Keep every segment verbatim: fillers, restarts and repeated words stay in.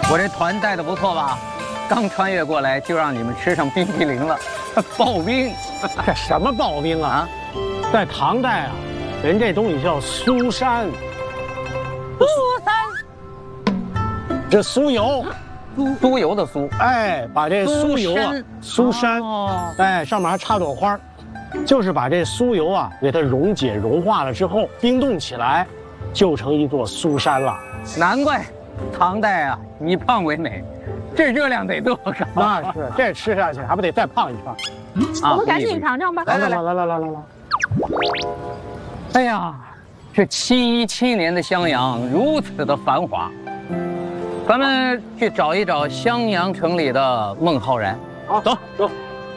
我这团带的不错吧？刚穿越过来就让你们吃上冰淇淋了，刨冰。 这什么刨冰啊？在唐代啊，人这东西叫酥山。 酥山， 这酥油， 酥酥油的酥。 哎，把这酥油啊，酥山，哦、哎，上面还插朵花，就是把这酥油啊给它溶解融化了之后，冰冻起来，就成一座酥山了。 难怪唐代啊以胖为美，这热量得多高？ 那是，这吃下去还不得再胖一圈？ 啊，我们赶紧尝尝吧。 来来来来来来来来。 哎呀，这七一七年的襄阳如此的繁华，咱们去找一找襄阳城里的孟浩然。 好，走走。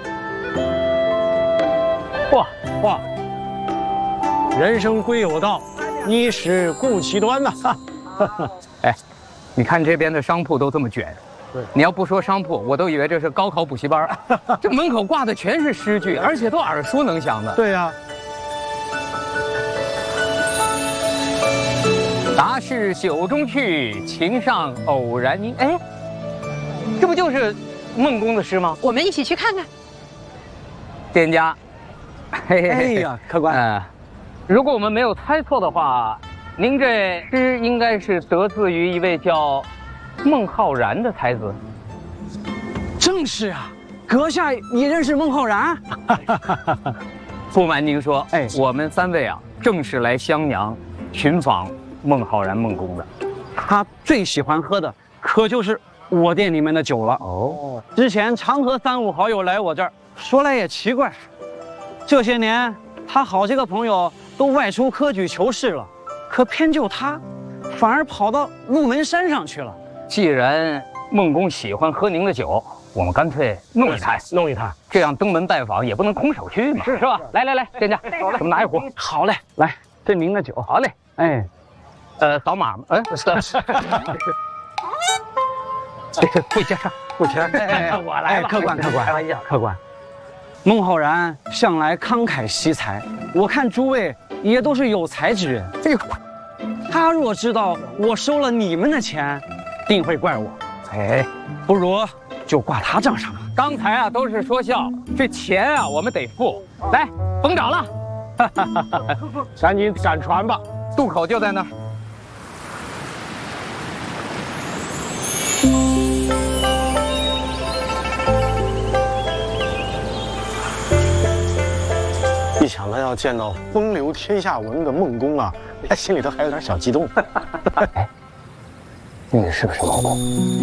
哇哇！人生归有道，衣食顾其端呐。 哎，你看这边的商铺都这么卷。 对， 你要不说商铺，我都以为这是高考补习班。这门口挂的全是诗句，而且都耳熟能详的。 对呀、啊。 达是酒中去，情上偶然因。哎，这不就是孟公的诗吗？ 我们一起去看看。 店家，嘿嘿嘿， 哎呀，客官， 呃，如果我们没有猜错的话，您这诗应该是得自于一位叫孟浩然的才子。 正是啊，阁下也认识孟浩然？ 不瞒您说， 哎， 我们三位啊，正是来襄阳寻访孟浩然孟公的。 他最喜欢喝的可就是我店里面的酒了。 哦， 之前常和三五好友来我这儿，说来也奇怪，这些年他好些个朋友都外出科举求仕了，可偏就他，反而跑到鹿门山上去了。 既然孟公喜欢喝您的酒，我们干脆弄一坛， 弄一坛， 这样登门拜访也不能空手去嘛，是是吧？来来来，店家，咱们拿一壶。 好嘞，来，这您的酒。 好嘞， 哎， 呃，扫码吗？哎，这个付钱上， 付钱。 哎，我来了。 客官，客官， 开玩笑， 客官。孟浩然向来慷慨惜财，我看诸位也都是有才之人。 哎呦， 他若知道我收了你们的钱，定会怪我。 哎， 不如就挂他账上吧。 刚才啊都是说笑，这钱啊我们得付。来，甭找了， 赶紧赶船吧， 渡口就在那儿。 一想到要见到风流天下闻的孟公啊，他心里头还有点小激动。 哎，那个是不是孟公？